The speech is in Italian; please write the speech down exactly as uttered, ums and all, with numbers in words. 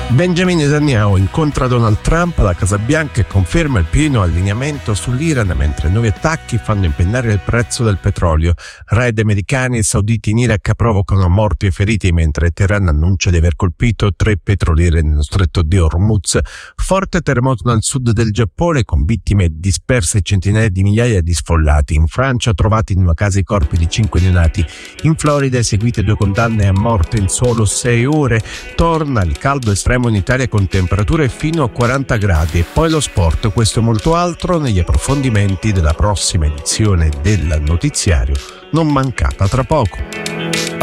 Benjamin Netanyahu incontra Donald Trump alla Casa Bianca e conferma il pieno allineamento sull'Iran, mentre nuovi attacchi fanno impennare il prezzo del petrolio. Raid americani e sauditi in Iraq provocano morti e feriti, mentre Teheran annuncia di aver colpito tre petroliere nello stretto di Hormuz. Forte terremoto nel sud del Giappone con vittime disperse e centinaia di migliaia di sfollati. In Francia trovati in una casa i corpi di cinque neonati. In Florida eseguite due condanne a morte in solo sei ore. Torna il caldo estremo in Italia con temperature fino a quaranta gradi. E poi lo sport, questo e molto altro negli approfondimenti della prossima edizione del notiziario, non mancata tra poco.